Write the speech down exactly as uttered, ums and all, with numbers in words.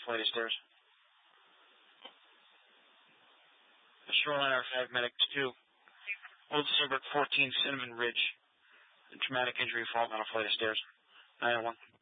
flight of stairs. The Shoreline R five Medic two. Old Seabrook fourteen, Cinnamon Ridge. A traumatic injury fall down a flight of stairs. nine one.